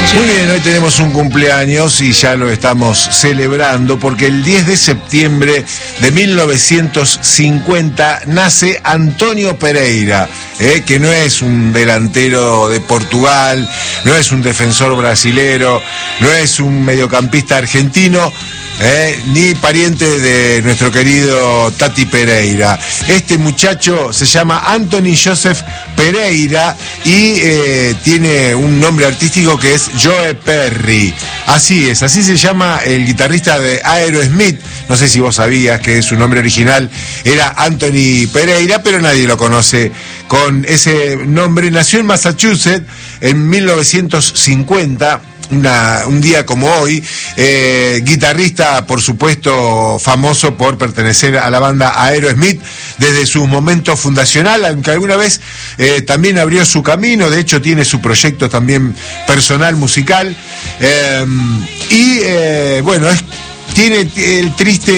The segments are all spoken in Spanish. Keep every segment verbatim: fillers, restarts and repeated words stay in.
Muy bien, hoy tenemos un cumpleaños y ya lo estamos celebrando porque el diez de septiembre de mil novecientos cincuenta nace Antonio Pereira, eh, que no es un delantero de Portugal, no es un defensor brasilero, no es un mediocampista argentino, Eh, ni pariente de nuestro querido Tati Pereira. Este muchacho se llama Anthony Joseph Pereira y eh, tiene un nombre artístico que es Joe Perry. Así es, así se llama el guitarrista de Aerosmith. No sé si vos sabías que su nombre original era Anthony Pereira, pero nadie lo conoce con ese nombre. Nació en Massachusetts en mil novecientos cincuenta. Una, un día como hoy, eh, guitarrista, por supuesto, famoso por pertenecer a la banda Aerosmith desde su momento fundacional, aunque alguna vez eh, también abrió su camino. De hecho tiene su proyecto también personal musical, eh, y eh, bueno, es tiene el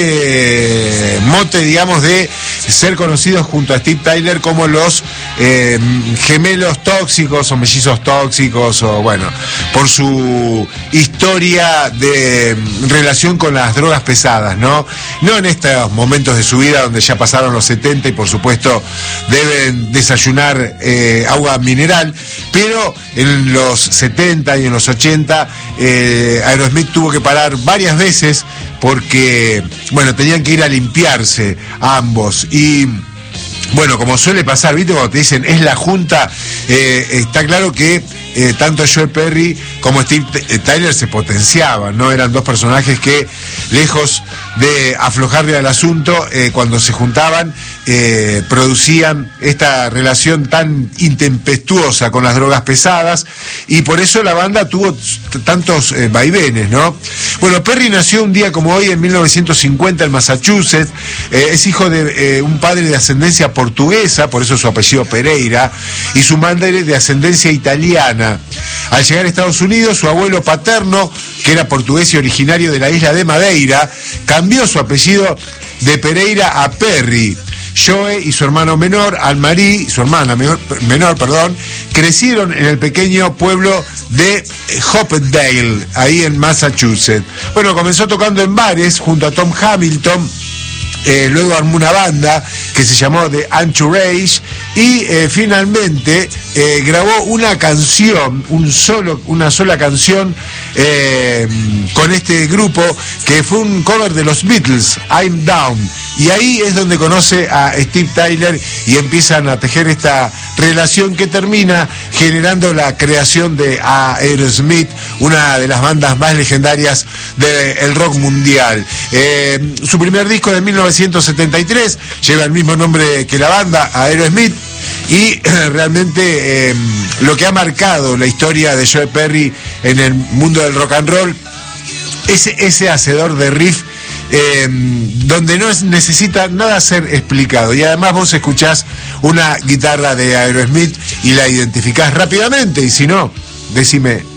triste mote, digamos, de ser conocidos junto a Steve Tyler como los eh, gemelos tóxicos o mellizos tóxicos, o bueno, por su historia de relación con las drogas pesadas, ¿no? No en estos momentos de su vida donde ya pasaron los setenta y por supuesto deben desayunar eh, agua mineral, pero en los setenta y en los ochenta eh, Aerosmith tuvo que parar varias veces porque, bueno, tenían que ir a limpiarse ambos. Y, bueno, como suele pasar, ¿viste? Cuando te dicen, es la junta, eh, está claro que eh, tanto Joe Perry como Steve Tyler se potenciaban, ¿no? Eran dos personajes que, lejos de aflojarle al asunto, eh, cuando se juntaban, eh, producían esta relación tan intempestuosa con las drogas pesadas, y por eso la banda tuvo tantos eh, vaivenes, ¿no? Bueno, Perry nació un día como hoy en mil novecientos cincuenta en Massachusetts. Eh, es hijo de eh, un padre de ascendencia portuguesa, por eso su apellido Pereira, y su madre de ascendencia italiana. Al llegar a Estados Unidos, su abuelo paterno, que era portugués y originario de la isla de Madeira, cambió su apellido de Pereira a Perry. Joe y su hermano menor, Anne-Marie, su hermana menor, menor, perdón, crecieron en el pequeño pueblo de Hopedale, ahí en Massachusetts. Bueno, comenzó tocando en bares junto a Tom Hamilton. Eh, luego armó una banda que se llamó The Entourage y eh, finalmente eh, grabó una canción, un solo, una sola canción eh, con este grupo que fue un cover de los Beatles, I'm Down. Y ahí es donde conoce a Steve Tyler y empiezan a tejer esta relación que termina generando la creación de Aerosmith, una de las bandas más legendarias del rock mundial. Eh, su primer disco de mil novecientos setenta y tres lleva el mismo nombre que la banda, Aerosmith, y realmente eh, lo que ha marcado la historia de Joe Perry en el mundo del rock and roll es ese hacedor de riff Eh, donde no es, necesita nada ser explicado, y además vos escuchás una guitarra de Aerosmith y la identificás rápidamente, y si no, decime